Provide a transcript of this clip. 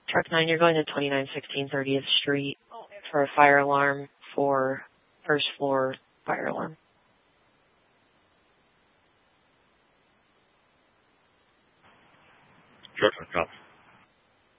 Truck 9, you're going to 2916 30th Street for a fire alarm for first floor fire alarm. Truck 9, copy.